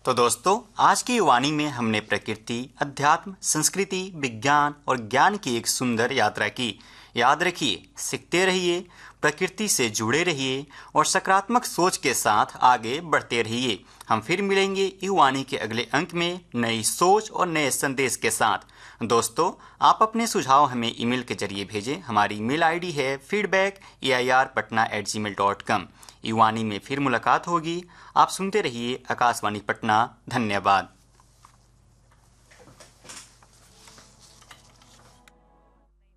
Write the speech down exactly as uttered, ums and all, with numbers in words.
तो दोस्तों, आज की वाणी में हमने प्रकृति, अध्यात्म, संस्कृति, विज्ञान और ज्ञान की एक सुंदर यात्रा की। याद रखिए, सीखते रहिए, प्रकृति से जुड़े रहिए और सकारात्मक सोच के साथ आगे बढ़ते रहिए। हम फिर मिलेंगे युवाणी के अगले अंक में नई सोच और नए संदेश के साथ। दोस्तों, आप अपने सुझाव हमें ईमेल के जरिए भेजें। हमारी ईमेल आईडी है feedback A I R Patna eight ji mail dot com. युवाणी में फिर मुलाकात होगी। आप सुनते रहिए आकाशवाणी पटना। धन्यवाद।